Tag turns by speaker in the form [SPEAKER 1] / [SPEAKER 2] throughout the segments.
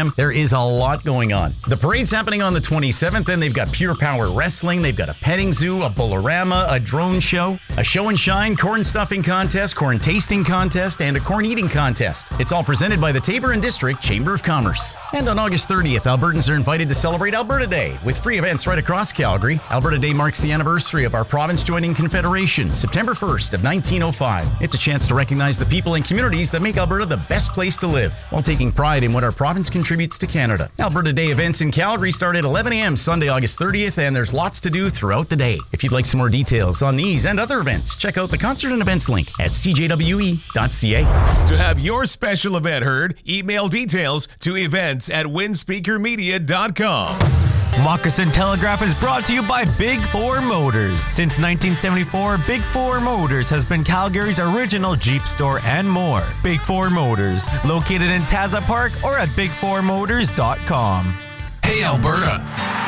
[SPEAKER 1] a.m. There is a lot going on. The parade's happening on the 27th, and they've got Pure Power Wrestling, they've got a petting zoo, a Bolorama, a drone show, a show and shine, corn stuffing contest, corn tasting contest, and a corn eating contest. It's all presented by the Taber and District Chamber of Commerce. And on August 30th, Albertans are invited to celebrate Alberta Day with free events right across Calgary. Alberta Day marks the anniversary of our province joining Confederation, September 1st of 1905. It's a chance to recognize the people and communities that make Alberta the best place to live, while taking pride in what our province contributes to Canada. Alberta Day events in Calgary start at 11 a.m. Sunday, August 30th, and there's lots to do throughout the day. If you'd like some more details on these and other events, check out the concert and events link at cjwe.ca.
[SPEAKER 2] To have your special event heard, email details to events@windspeakermedia.com.
[SPEAKER 3] Moccasin Telegraph is brought to you by Big Four Motors. Since 1974, Big Four Motors has been Calgary's original Jeep store and more. Big Four Motors, located in Taza Park or at bigfourmotors.com.
[SPEAKER 4] Hey, Alberta.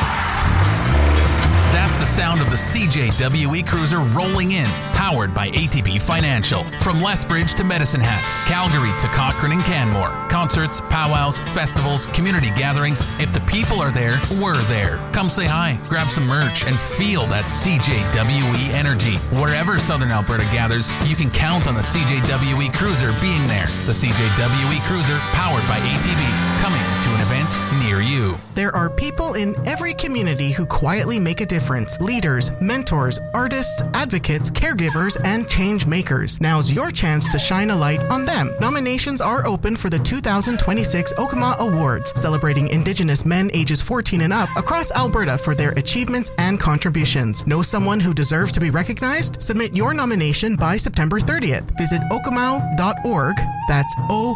[SPEAKER 4] That's the sound of the CJWE Cruiser rolling in, powered by ATB Financial. From Lethbridge to Medicine Hat, Calgary to Cochrane and Canmore. Concerts, powwows, festivals, community gatherings. If the people are there, we're there. Come say hi, grab some merch, and feel that CJWE energy. Wherever Southern Alberta gathers, you can count on the CJWE Cruiser being there. The CJWE Cruiser, powered by ATB, coming to an event near you.
[SPEAKER 5] There are people in every community who quietly make a difference. Leaders, mentors, artists, advocates, caregivers, and change makers. Now's your chance to shine a light on them. Nominations are open for the 2026 Okama Awards, celebrating Indigenous men ages 14 and up across Alberta for their achievements and contributions. Know someone who deserves to be recognized? Submit your nomination by September 30th. Visit okamau.org, that's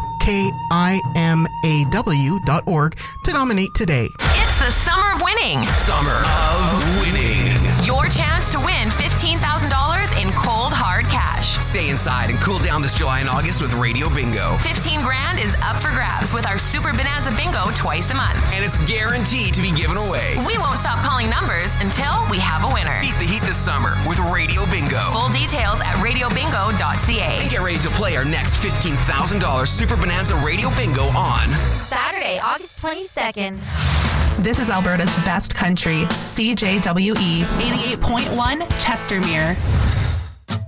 [SPEAKER 5] OKIMAW.org, to nominate today.
[SPEAKER 6] It's the Summer of Winning.
[SPEAKER 4] Summer of Winning.
[SPEAKER 6] Your chance to win $15,000 in cold, hard cash.
[SPEAKER 7] Stay inside and cool down this July and August with Radio Bingo.
[SPEAKER 6] 15 grand is up for grabs with our Super Bonanza Bingo twice a month.
[SPEAKER 7] And it's guaranteed to be given away.
[SPEAKER 6] We won't stop calling numbers until we have a winner.
[SPEAKER 7] Beat the heat this summer with Radio Bingo.
[SPEAKER 6] Full details at radiobingo.ca.
[SPEAKER 7] And get ready to play our next $15,000 Super Bonanza Radio Bingo on
[SPEAKER 8] Saturday, August 22nd.
[SPEAKER 9] This is Alberta's best country, CJWE 88.1 Chestermere.